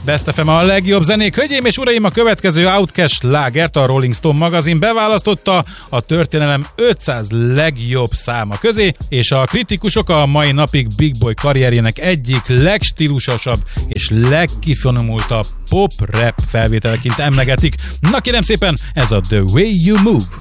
Best FM a legjobb zenék. Hölgyeim és uraim, a következő Outcast slágert a Rolling Stone magazin beválasztotta a történelem 500 legjobb száma közé, és a kritikusok a mai napig Big Boy karrierjének egyik legstílusosabb és legkifinomultabb pop-rap felvételeként emlegetik. Na kérem szépen, ez a The Way You Move.